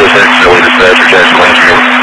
with it, so we decided to catch one.